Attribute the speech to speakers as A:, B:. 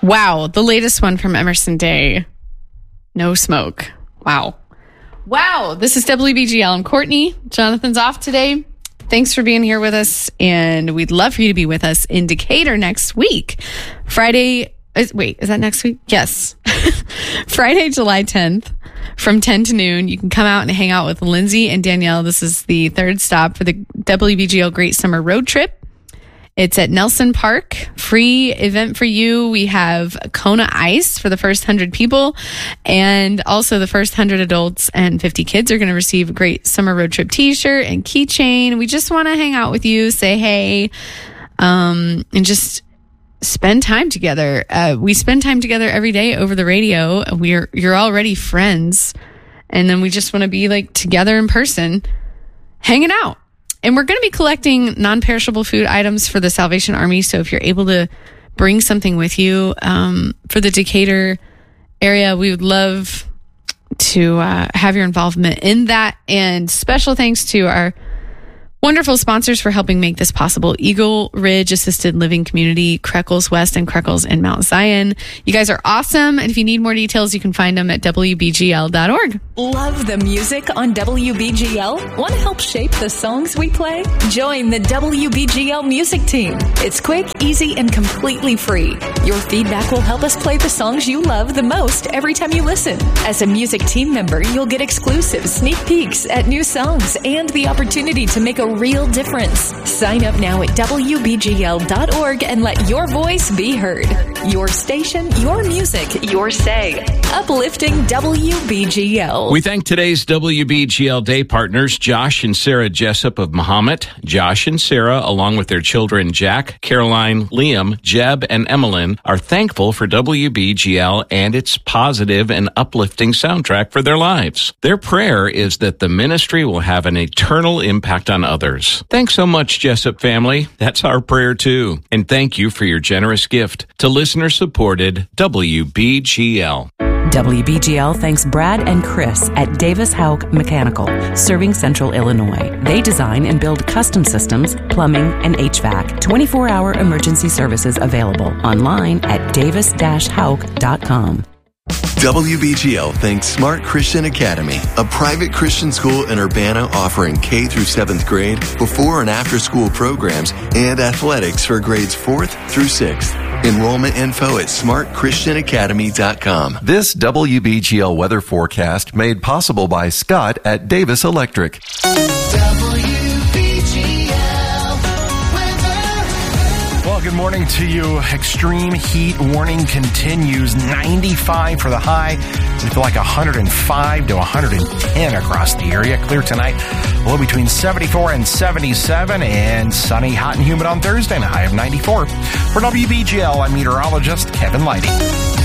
A: Wow, the latest one from Emerson Day. No smoke. Wow. This is WBGL. I'm Courtney. Jonathan's off today. Thanks for being here with us, and we'd love for you to be with us in Decatur next week. Friday, is that next week? Yes. Friday, July 10th from 10 to noon. You can come out and hang out with Lindsay and Danielle. This is the third stop for the WBGL Great Summer Road Trip. It's at Nelson Park. Free event for you. We have Kona Ice for the first 100 people. And also the first 100 adults and 50 kids are going to receive a great summer road trip t-shirt and keychain. We just want to hang out with you, say hey, and just spend time together. We spend time together every day over the radio. You're already friends. And then we just want to be like together in person, hanging out. And we're going to be collecting non-perishable food items for the Salvation Army. So if you're able to bring something with you for the Decatur area, we would love to have your involvement in that. And special thanks to our wonderful sponsors for helping make this possible. Eagle Ridge Assisted Living Community, Creckles West and Creckles in Mount Zion. You guys are awesome. And if you need more details, you can find them at WBGL.org.
B: Love the music on WBGL? Want to help shape the songs we play? Join the WBGL music team. It's quick, easy, and completely free. Your feedback will help us play the songs you love the most every time you listen. As a music team member, you'll get exclusive sneak peeks at new songs and the opportunity to make a real difference. Sign up now at WBGL.org and let your voice be heard. Your station, your music, your say. Uplifting WBGL.
C: We thank today's WBGL Day partners, Josh and Sarah Jessup of Mahomet. Josh and Sarah, along with their children Jack, Caroline, Liam, Jeb, and Emmeline, are thankful for WBGL and its positive and uplifting soundtrack for their lives. Their prayer is that the ministry will have an eternal impact on others. Thanks so much, Jessup family. That's our prayer too. And thank you for your generous gift to listener-supported WBGL.
D: WBGL thanks Brad and Chris at Davis Houck Mechanical, serving Central Illinois. They design and build custom systems, plumbing, and HVAC. 24-hour emergency services available online at davis-houck.com.
E: WBGL thanks Smart Christian Academy, a private Christian school in Urbana offering K through 7th grade, before and after school programs, and athletics for grades 4th through 6th. Enrollment info at smartchristianacademy.com.
F: This WBGL weather forecast made possible by Scott at Davis Electric.
G: Good morning to you. Extreme heat warning continues. 95 for the high. We feel like 105 to 110 across the area. Clear tonight. Low between 74 and 77, and sunny, hot, and humid on Thursday, and a high of 94. For WBGL, I'm meteorologist Kevin Leidy.